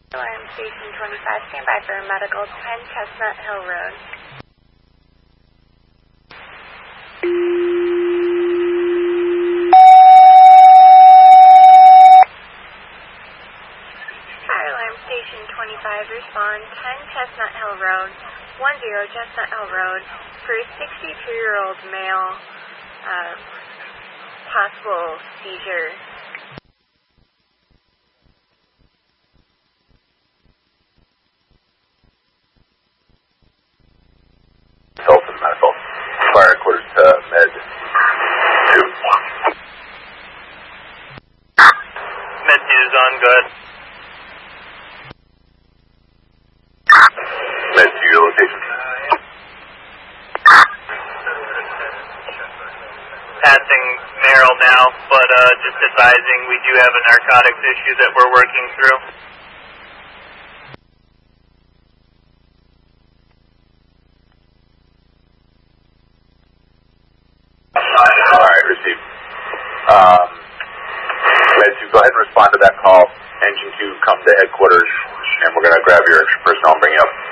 Alarm Station 25, stand by for medical, 10 Chestnut Hill Road. Fire Alarm Station 25, respond, 10 Chestnut Hill Road, 10 Chestnut Hill Road, for a 62-year-old male, possible seizure. Dolphin Medical. Fire quarters to Med 2. Med 2 is on, go ahead. Med 2, your location. Passing Merrill now, but just advising we do have a narcotics issue that we're working through. Alright, received. Med 2, go ahead and respond to that call. Engine 2, come to headquarters, and we're going to grab your personnel and bring you up.